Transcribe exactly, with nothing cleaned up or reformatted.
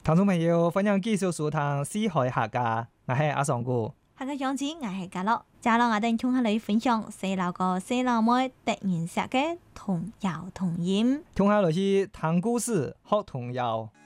聽眾朋友，歡迎繼續收聽《四海客家》，我係阿尚哥。 客家講師我係嘉樂，嘉樂我哋同下你分享細佬哥細佬妹突然寫嘅童謠童音， 同下來去聽故事學童謠。